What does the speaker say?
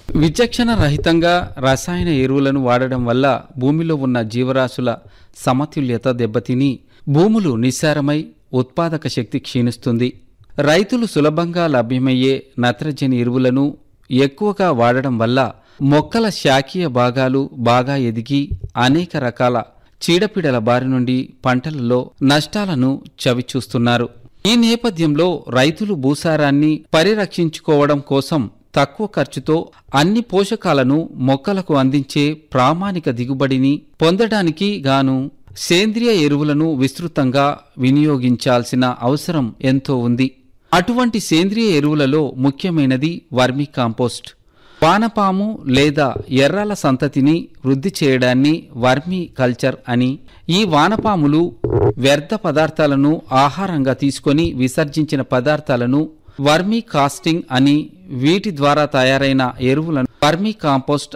విచక్షణ రహితంగా రసాయన ఎరువులను వాడడం వల్ల భూమిలో ఉన్న జీవరాశుల సమతుల్యత దెబ్బతిని భూములు నిస్సారమై ఉత్పాదక శక్తి క్షీణిస్తుంది. రైతులు సులభంగా లభ్యమయ్యే నత్రజని ఎరువులను ఎక్కువగా వాడడం వల్ల మొక్కల శాఖీయ భాగాలు బాగా ఎదిగి అనేక రకాల చీడపీడల బారి నుండి పంటలలో నష్టాలను చవిచూస్తున్నారు. ఈ నేపథ్యంలో రైతులు భూసారాన్ని పరిరక్షించుకోవడం కోసం తక్కువ ఖర్చుతో అన్ని పోషకాలను మొక్కలకు అందించే ప్రామాణిక దిగుబడిని పొందడానికి గాను సేంద్రియ ఎరువులను విస్తృతంగా వినియోగించాల్సిన అవసరం ఎంతో ఉంది. అటువంటి సేంద్రియ ఎరువులలో ముఖ్యమైనది వర్మీ కాంపోస్ట్. వానపాము లేదా ఎర్రల సంతతిని వృద్ధి చేయడాన్ని వర్మీ కల్చర్ అని, ఈ వానపాములు వ్యర్థ పదార్థాలను ఆహారంగా తీసుకొని విసర్జించిన పదార్థాలను వర్మీ కాస్టింగ్ అని, వీటి ద్వారా తయారైన ఎరువులను వర్మీ కాంపోస్ట్